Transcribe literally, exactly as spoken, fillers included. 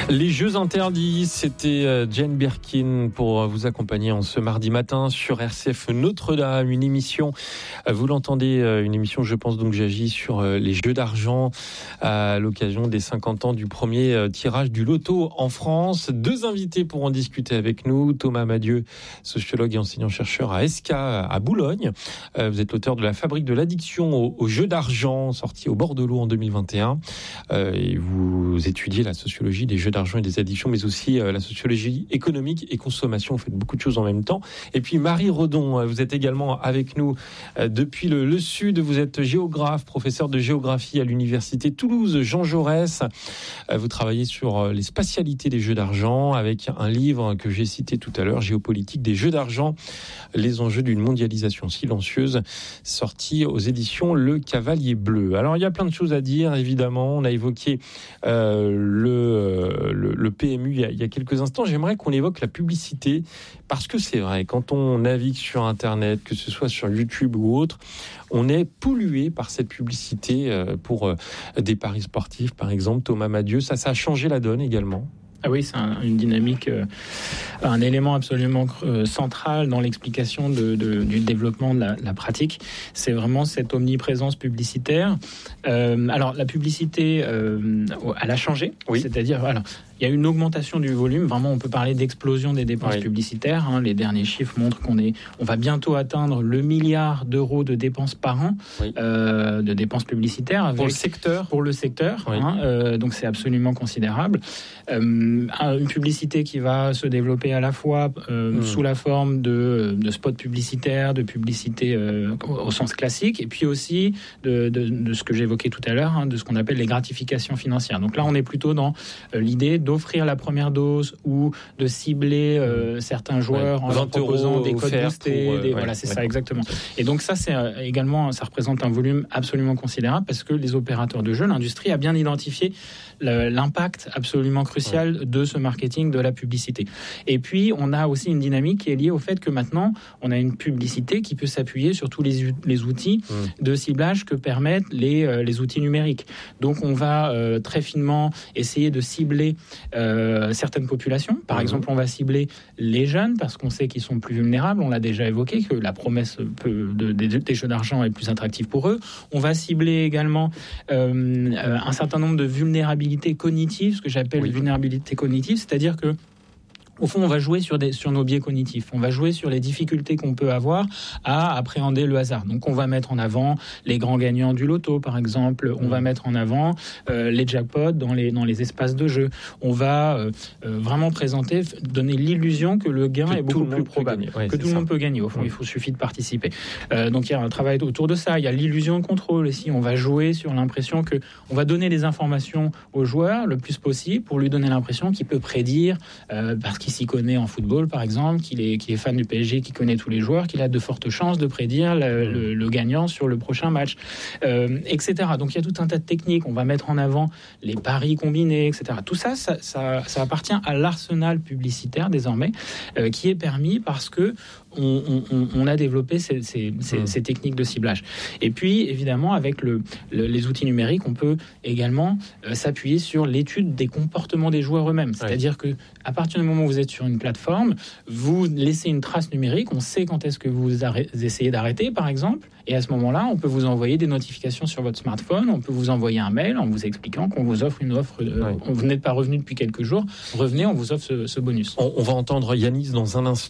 Les Jeux interdits, c'était Jane Birkin pour vous accompagner en ce mardi matin sur R C F Notre-Dame, une émission, vous l'entendez, une émission je pense donc j'agis sur les jeux d'argent à l'occasion des cinquante ans du premier tirage du loto en France. Deux invités pour en discuter avec nous, Thomas Madieu, sociologue et enseignant-chercheur à E S C A à Boulogne. Vous êtes l'auteur de La fabrique de l'addiction aux, aux jeux d'argent, sorti au bord de l'eau en deux mille vingt et un. Et vous étudiez la sociologie des jeux d'argent et des addictions, mais aussi euh, la sociologie économique et consommation. Vous faites beaucoup de choses en même temps. Et puis Marie Redon, vous êtes également avec nous euh, depuis le, le Sud. Vous êtes géographe, professeur de géographie à l'université Toulouse Jean Jaurès. Euh, vous travaillez sur euh, les spatialités des jeux d'argent avec un livre que j'ai cité tout à l'heure, Géopolitique des jeux d'argent, les enjeux d'une mondialisation silencieuse, sorti aux éditions Le Cavalier Bleu. Alors il y a plein de choses à dire, évidemment. On a évoqué euh, le, le, le P M U il y, a, il y a quelques instants. J'aimerais qu'on évoque la publicité, parce que c'est vrai, quand on navigue sur Internet, que ce soit sur YouTube ou autre, on est pollué par cette publicité pour des paris sportifs, par exemple. Thomas Madieu, ça, ça a changé la donne également. Ah oui, c'est un, une dynamique, euh, un élément absolument euh, central dans l'explication de, de, du développement de la, la pratique. C'est vraiment cette omniprésence publicitaire. Euh, alors, la publicité, euh, elle a changé. Oui. C'est-à-dire, voilà, il y a une augmentation du volume. Vraiment, on peut parler d'explosion des dépenses oui. publicitaires. Hein. Les derniers chiffres montrent qu'on est, on va bientôt atteindre le milliard d'euros de dépenses par an, oui. euh, de dépenses publicitaires. Avec, pour le secteur. Pour le secteur. Oui. Hein, euh, donc, c'est absolument considérable. Euh, une publicité qui va se développer à la fois euh, mmh. sous la forme de, de spots publicitaires, de publicité euh, au, au sens classique, et puis aussi de, de, de ce que j'évoquais tout à l'heure, hein, de ce qu'on appelle les gratifications financières. Donc là, on est plutôt dans euh, l'idée d'offrir la première dose ou de cibler euh, certains joueurs ouais. en leur proposant des codes boostés. Pour, euh, des, ouais, voilà, c'est ouais. ça exactement. Et donc ça, c'est euh, également, ça représente un volume absolument considérable parce que les opérateurs de jeux, l'industrie a bien identifié le, l'impact absolument crucial ouais. de ce marketing, de la publicité. Et puis, on a aussi une dynamique qui est liée au fait que maintenant, on a une publicité qui peut s'appuyer sur tous les, les outils mmh. de ciblage que permettent les, euh, les outils numériques. Donc, on va euh, très finement essayer de cibler euh, certaines populations. Par mmh. exemple, on va cibler les jeunes parce qu'on sait qu'ils sont plus vulnérables. On l'a déjà évoqué, que la promesse peut, de, de, des jeux d'argent est plus attractive pour eux. On va cibler également euh, un certain nombre de vulnérabilités cognitives, ce que j'appelle oui. vulnérabilité cognitive, c'est-à-dire que au fond, on va jouer sur, des, sur nos biais cognitifs. On va jouer sur les difficultés qu'on peut avoir à appréhender le hasard. Donc, on va mettre en avant les grands gagnants du loto, par exemple. On mmh. va mettre en avant euh, les jackpots dans les, dans les espaces de jeu. On va euh, euh, vraiment présenter, donner l'illusion que le gain que est beaucoup plus probable, ouais, que tout le monde peut gagner. Au fond, mmh. il faut suffit de participer. Euh, donc, il y a un travail autour de ça. Il y a l'illusion de contrôle aussi. On va jouer sur l'impression que on va donner des informations au joueur le plus possible pour lui donner l'impression qu'il peut prédire euh, parce qu'il s'y connaît en football, par exemple, qu'il est, qu'il est fan du P S G, qu'il connaît tous les joueurs, qu'il a de fortes chances de prédire le, le, le gagnant sur le prochain match, euh, et cetera. Donc, il y a tout un tas de techniques. On va mettre en avant les paris combinés, et cetera. Tout ça, ça, ça, ça appartient à l'arsenal publicitaire, désormais, euh, qui est permis parce que on, on, on a développé ces, ces, ces, mmh. ces techniques de ciblage. Et puis, évidemment, avec le, le, les outils numériques, on peut également euh, s'appuyer sur l'étude des comportements des joueurs eux-mêmes. C'est-à-dire ouais. que à partir du moment où vous êtes sur une plateforme, vous laissez une trace numérique, on sait quand est-ce que vous arrêtez, essayez d'arrêter, par exemple, et à ce moment-là, on peut vous envoyer des notifications sur votre smartphone, on peut vous envoyer un mail en vous expliquant qu'on vous offre une offre, euh, ouais. vous n'êtes pas revenu depuis quelques jours, revenez, on vous offre ce, ce bonus. On, on va entendre Yanis dans un instant.